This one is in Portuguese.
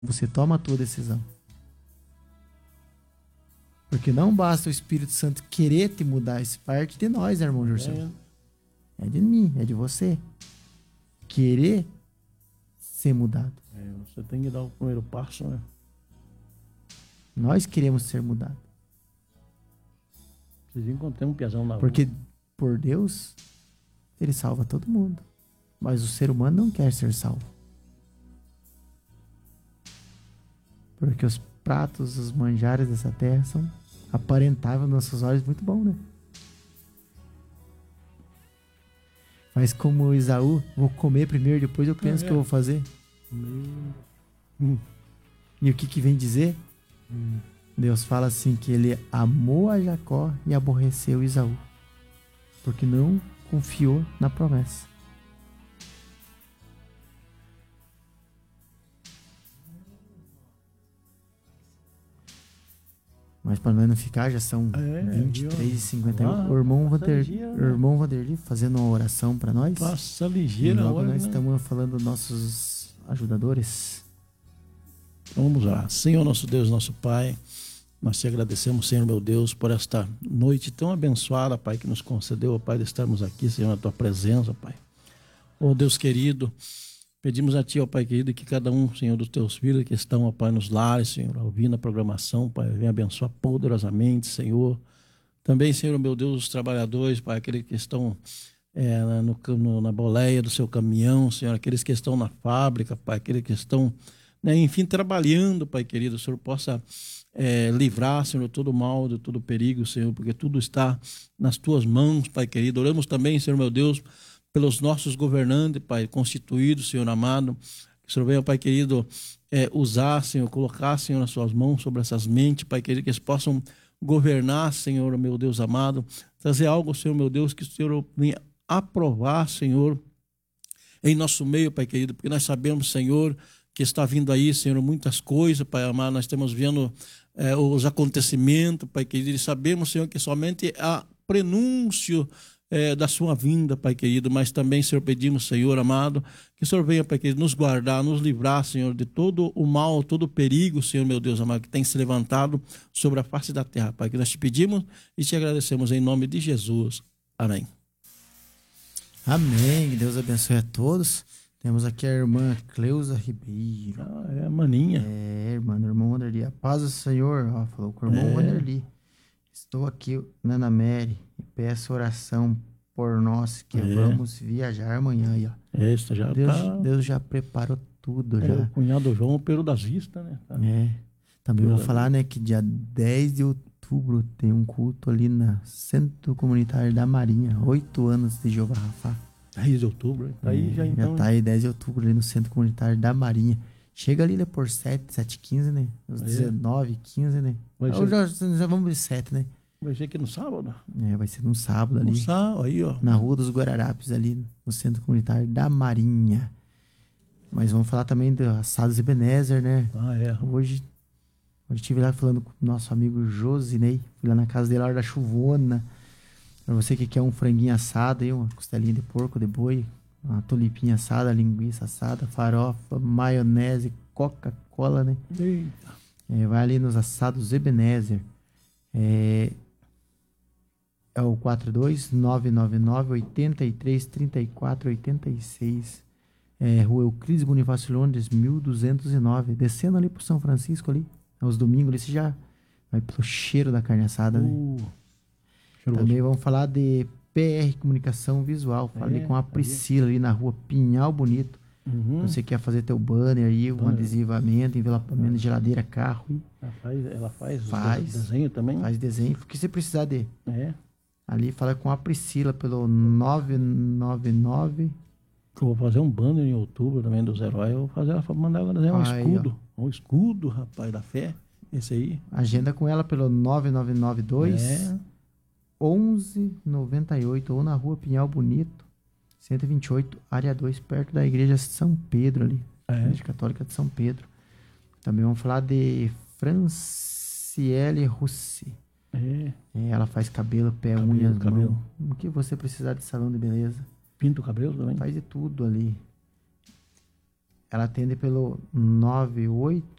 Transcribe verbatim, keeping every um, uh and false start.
Você toma a tua decisão. Porque não basta o Espírito Santo querer te mudar. Isso parte de nós, né, irmão Jurcelo? É. é de mim, é de você. Querer ser mudado. É, você tem que dar o primeiro passo, né? Nós queremos ser mudados. Vocês encontram um piazão na rua. Porque por Deus, ele salva todo mundo. Mas o ser humano não quer ser salvo. Porque os pratos, os manjares dessa terra são aparentáveis nos nossos olhos, muito bom, né? Mas como o Esaú, vou comer primeiro, depois eu penso o é. que eu vou fazer. Hum. E o que que vem dizer? Hum. Deus fala assim que ele amou a Jacó e aborreceu Esaú. Porque não confiou na promessa. Mas para nós não ficar, já são é, vinte e três e cinquenta e um. Ah, o irmão, Vander, ligeira, né? irmão Vanderli fazendo uma oração para nós. Passa ligeira. E logo hora, nós né? estamos falando dos nossos ajudadores. Então vamos lá. Senhor nosso Deus, nosso Pai, nós te agradecemos, Senhor meu Deus, por esta noite tão abençoada, Pai, que nos concedeu, Pai, de estarmos aqui, Senhor, na tua presença, Pai. Oh Deus querido, pedimos a Ti, ó Pai querido, que cada um, Senhor, dos Teus filhos que estão, ó Pai, nos lares, Senhor, ouvindo a programação, Pai, venha abençoar poderosamente, Senhor. Também, Senhor, meu Deus, os trabalhadores, Pai, aqueles que estão é, no, no, na boleia do seu caminhão, Senhor, aqueles que estão na fábrica, Pai, aqueles que estão, né, enfim, trabalhando, Pai querido, o Senhor possa é, livrar, Senhor, de todo mal, de todo perigo, Senhor, porque tudo está nas Tuas mãos, Pai querido. Oramos também, Senhor, meu Deus, pelos nossos governantes, Pai, constituídos, Senhor amado, que o Senhor venha, Pai querido, é, usar, Senhor, colocar, Senhor, nas suas mãos sobre essas mentes, Pai querido, que eles possam governar, Senhor, meu Deus amado, trazer algo, Senhor, meu Deus, que o Senhor venha aprovar, Senhor, em nosso meio, Pai querido, porque nós sabemos, Senhor, que está vindo aí, Senhor, muitas coisas, Pai amado, nós estamos vendo é, os acontecimentos, Pai querido, e sabemos, Senhor, que somente há prenúncio É, da sua vinda, Pai querido, mas também, Senhor, pedimos, Senhor amado, que o Senhor venha, Pai querido, nos guardar, nos livrar, Senhor, de todo o mal, todo o perigo, Senhor, meu Deus amado, que tem se levantado sobre a face da terra, Pai, que nós te pedimos e te agradecemos em nome de Jesus. Amém. Amém. Que Deus abençoe a todos. Temos aqui a irmã Cleusa Ribeiro. Ah, é a maninha. É, irmã, o irmão Vanderli. A paz do Senhor, ó, falou com o irmão é. Vanderli. Estou aqui, Nana Mary, e peço oração por nós que é. vamos viajar amanhã. Aí, ó. Esse já Deus, tá... Deus já preparou tudo. É, já. O cunhado João, o Pero das Vistas, né? Tá. É. Também vou falar, né, que dia dez de outubro tem um culto ali na Centro Comunitário da Marinha. Oito anos de Jeová Rafá. dez de outubro, tá aí é, já então. Já tá aí dez de outubro ali no Centro Comunitário da Marinha. Chega ali, né, por sete, sete e quinze, né? Os é. dezenove, quinze, né? Vai ser... já, já vamos de sete, né? Vai ser aqui no sábado? É, vai ser no sábado ali. No sábado, aí, ó. Na Rua dos Guararapes, ali no Centro Comunitário da Marinha. Mas vamos falar também do Assados Ebenezer, né? Ah, é. Hoje, hoje estive lá falando com o nosso amigo Josinei. Fui lá na casa dele, na hora da chuvona. Pra você que quer um franguinho assado aí, uma costelinha de porco, de boi, uma tulipinha assada, linguiça assada, farofa, maionese, Coca-Cola, né? É, vai ali nos Assados Ebenezer. É, é o quatro dois nove nove nove, oito três, três quatro oito seis. É, Rua Euclides Bonifácio Londres, mil duzentos e nove. Descendo ali pro São Francisco ali, aos domingos ali, você já vai pelo cheiro da carne assada, uh, né? Também vamos falar de P R Comunicação Visual. Falei é, com a Priscila ali na Rua Pinhal Bonito. Uhum. Você quer fazer teu banner aí, um ah, adesivamento, envelopamento, geladeira, carro. E ela faz, ela faz, faz desenho também? Faz desenho. O que você precisar de. É. Ali fala com a Priscila pelo nove nove nove. Eu vou fazer um banner em outubro também dos heróis. Eu vou fazer ela mandar ela desenhar um aí, escudo. Ó. Um escudo, rapaz, da fé. Esse aí. Agenda com ela pelo nove nove nove dois, é. onze noventa e oito ou na Rua Pinhal Bonito, cento e vinte e oito, área dois, perto da igreja São Pedro ali. É. Igreja Católica de São Pedro. Também vamos falar de Franciele Russi. É. É, ela faz cabelo, pé, cabelo, unhas, cabelo. Mão. O que você precisar de salão de beleza. Pinta o cabelo também? Faz de tudo ali. ela atende pelo nove oito